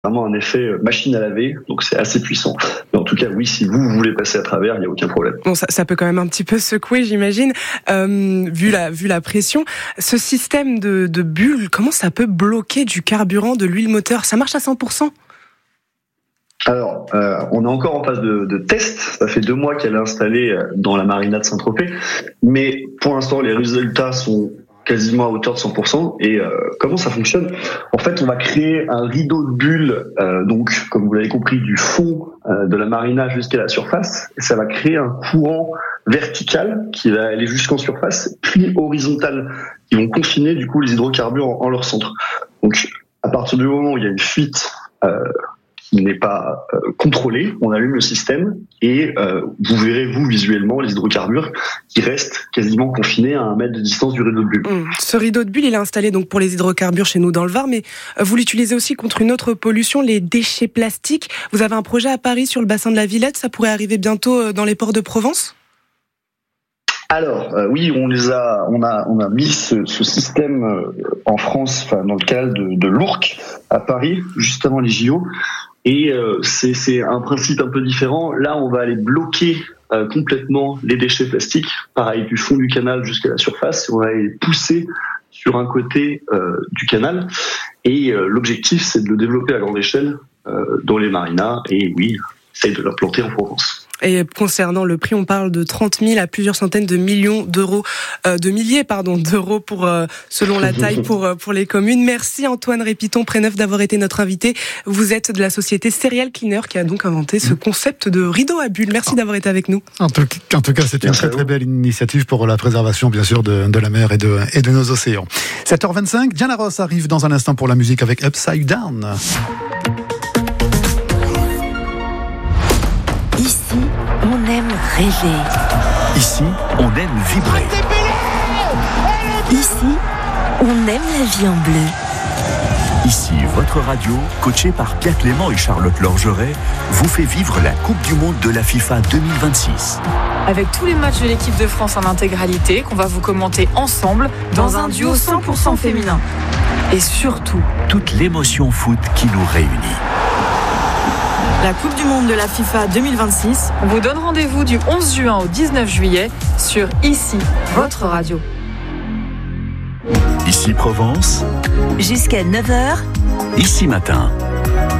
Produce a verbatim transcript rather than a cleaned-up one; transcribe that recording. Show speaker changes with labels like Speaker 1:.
Speaker 1: vraiment un effet machine à laver, donc c'est assez puissant. Mais en tout cas, oui, si vous, vous voulez passer à travers, il n'y a aucun problème.
Speaker 2: Bon, ça, ça peut quand même un petit peu secouer, j'imagine, euh, vu la vu la pression. Ce système de, de bulles, comment ça peut bloquer du carburant, de l'huile moteur ? Ça marche à cent pour cent ?
Speaker 1: Alors, euh, on est encore en phase de, de test. Ça fait deux mois qu'elle est installée dans la marina de Saint-Tropez, mais pour l'instant, les résultats sont quasiment à hauteur de cent pour cent. Et euh, comment ça fonctionne ? En fait, on va créer un rideau de bulles, euh, donc comme vous l'avez compris, du fond euh, de la marina jusqu'à la surface. Et ça va créer un courant vertical qui va aller jusqu'en surface, puis horizontal, qui vont confiner du coup les hydrocarbures en, en leur centre. Donc, à partir du moment où il y a une fuite euh, qui n'est pas euh, contrôlé, on allume le système et euh, vous verrez, vous, visuellement, les hydrocarbures qui restent quasiment confinés à un mètre de distance du rideau de bulles.
Speaker 2: Mmh. Ce rideau de bulles, il est installé donc pour les hydrocarbures chez nous dans le Var, mais vous l'utilisez aussi contre une autre pollution, les déchets plastiques. Vous avez un projet à Paris sur le bassin de la Villette, ça pourrait arriver bientôt dans les ports de Provence ?
Speaker 1: Alors euh, oui, on les a, on a, on a mis ce, ce système euh, en France, enfin dans le cadre de, de l'Ourcq à Paris, juste avant les J O. Et euh, c'est, c'est un principe un peu différent. Là, on va aller bloquer euh, complètement les déchets plastiques, pareil du fond du canal jusqu'à la surface. On va les pousser sur un côté euh, du canal. Et euh, l'objectif, c'est de le développer à grande échelle euh, dans les marinas. Et oui, essayer de l'implanter en Provence.
Speaker 2: Et concernant le prix, on parle de trente mille à plusieurs centaines de millions d'euros, euh, de milliers pardon, d'euros pour euh, selon la taille pour euh, pour les communes. Merci Antoine Répiton-Préneuf d'avoir été notre invité. Vous êtes de la société Serial Cleaner qui a donc inventé ce concept de rideau à bulles. Merci d'avoir été avec nous.
Speaker 3: En tout, en tout cas, c'est une très très belle initiative pour la préservation, bien sûr, de, de la mer et de et de nos océans. sept heures vingt-cinq, Diana Ross arrive dans un instant pour la musique avec Upside Down.
Speaker 4: Ici, on aime rêver.
Speaker 5: Ici, on aime vibrer.
Speaker 4: Ici, on aime la vie en bleu.
Speaker 5: Ici, votre radio, coachée par Pierre Clément et Charlotte Lorgeret, vous fait vivre la Coupe du Monde de la FIFA deux mille vingt-six.
Speaker 6: Avec tous les matchs de l'équipe de France en intégralité, qu'on va vous commenter ensemble dans un duo cent pour cent féminin. Et surtout,
Speaker 5: toute l'émotion foot qui nous réunit.
Speaker 6: La Coupe du Monde de la FIFA deux mille vingt-six vous donne rendez-vous du onze juin au dix-neuf juillet sur Ici, votre radio.
Speaker 5: Ici Provence.
Speaker 4: Jusqu'à neuf heures.
Speaker 5: Ici matin.